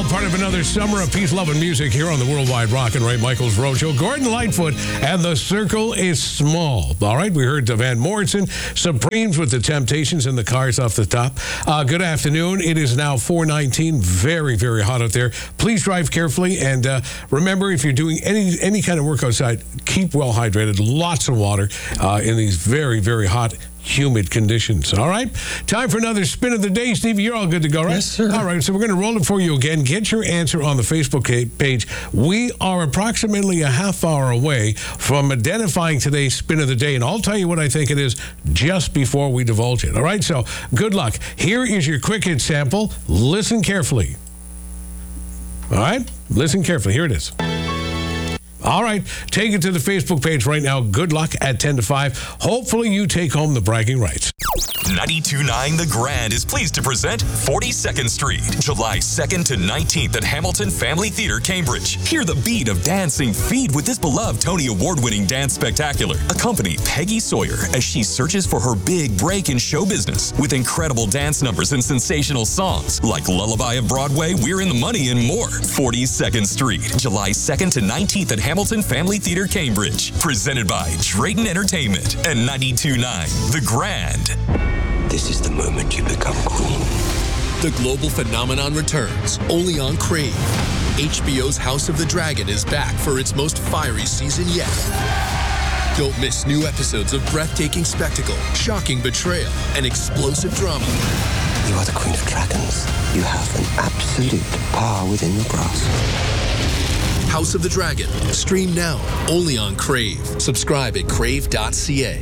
part of another summer of peace, love, and music here on the Worldwide Rock and Ray Michaels Road Show. Gordon Lightfoot and The Circle is Small. All right, we heard Van Morrison, Supremes with The Temptations, and the Cars off the top. Good afternoon. It is now 4:19. Very, very hot out there. Please drive carefully, and remember, if you're doing any kind of work outside, keep well hydrated. Lots of water in these very, very hot, humid conditions. All right? Time for another spin of the day. Stevie, you're all good to go, right? Yes, sir. All right, so we're going to roll it for you again. Get your answer on the Facebook page. We are approximately a half hour away from identifying today's spin of the day, and I'll tell you what I think it is just before we divulge it. All right? So good luck. Here is your quick hit sample. Listen carefully. All right? Listen carefully. Here it is. All right, take it to the Facebook page right now. Good luck at 10 to 5. Hopefully you take home the bragging rights. 92.9 The Grand is pleased to present 42nd Street, July 2nd to 19th at Hamilton Family Theatre, Cambridge. Hear the beat of dancing feed with this beloved Tony Award-winning dance spectacular. Accompany Peggy Sawyer as she searches for her big break in show business with incredible dance numbers and sensational songs like Lullaby of Broadway, We're in the Money, and more. 42nd Street, July 2nd to 19th at Hamilton Family Theatre, Cambridge. Presented by Drayton Entertainment and 92.9 The Grand. This is the moment you become queen. The global phenomenon returns, only on Crave. HBO's House of the Dragon is back for its most fiery season yet. Don't miss new episodes of breathtaking spectacle, shocking betrayal, and explosive drama. You are the queen of dragons. You have an absolute power within your grasp. House of the Dragon. Stream now, only on Crave. Subscribe at crave.ca.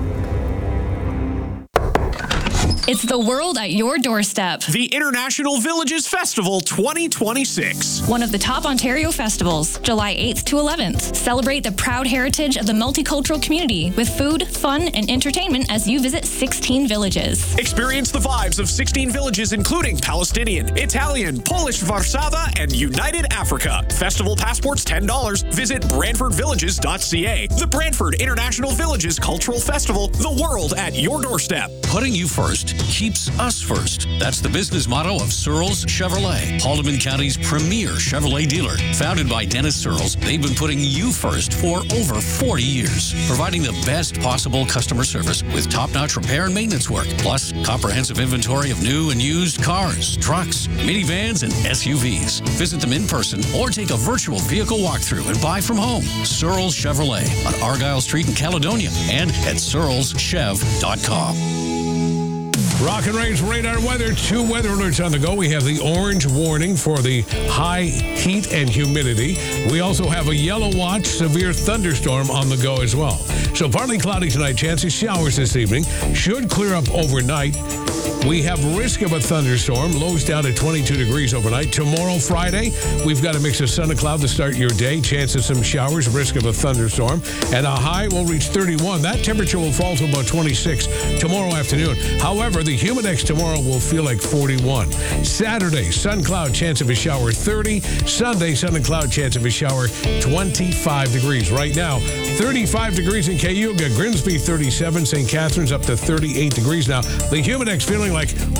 It's the world at your doorstep. The International Villages Festival 2026. One of the top Ontario festivals, July 8th to 11th. Celebrate the proud heritage of the multicultural community with food, fun, and entertainment as you visit 16 villages. Experience the vibes of 16 villages, including Palestinian, Italian, Polish Warszawa, and United Africa. Festival passports $10. Visit BrantfordVillages.ca. The Brantford International Villages Cultural Festival, the world at your doorstep. Putting you first keeps us first. That's the business motto of Searles Chevrolet, Haldimand County's premier Chevrolet dealer. Founded by Dennis Searles, they've been putting you first for over 40 years, providing the best possible customer service with top-notch repair and maintenance work, plus comprehensive inventory of new and used cars, trucks, minivans, and SUVs. Visit them in person or take a virtual vehicle walkthrough and buy from home. Searles Chevrolet on Argyle Street in Caledonia and at searleschev.com. Rock and Ray's radar weather. 2 weather alerts on the go. We have the orange warning for the high heat and humidity. We also have a yellow watch, severe thunderstorm on the go as well. So partly cloudy tonight, chances showers this evening. Should clear up overnight. We have risk of a thunderstorm. Lows down at 22 degrees overnight. Tomorrow, Friday, we've got a mix of sun and cloud to start your day. Chance of some showers, risk of a thunderstorm. And a high will reach 31. That temperature will fall to about 26 tomorrow afternoon. However, the Humidex tomorrow will feel like 41. Saturday, sun cloud, chance of a shower 30. Sunday, sun and cloud, chance of a shower 25 degrees. Right now, 35 degrees in Cayuga, Grimsby 37, St. Catharines up to 38 degrees now. The Humidex feeling like